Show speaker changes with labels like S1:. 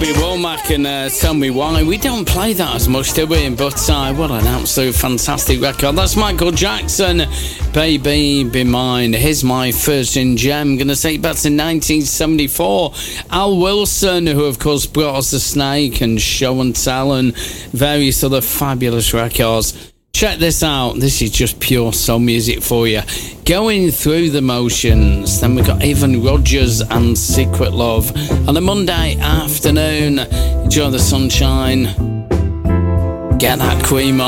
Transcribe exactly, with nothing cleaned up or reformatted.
S1: Bobby Womack and uh, Tell Me Why. We don't play that as much, do we? But uh, what an absolute fantastic record. That's Michael Jackson, Baby Be Mine. Here's my first in gem. Gonna take back to nineteen seventy-four. Al Wilson, who of course brought us The Snake and Show and Tell and various other fabulous records. Check this out. This is just pure soul music for you. Going Through the Motions. Then we've got Evan Rogers and Secret Love. On a Monday afternoon, enjoy the sunshine. Get that cream on.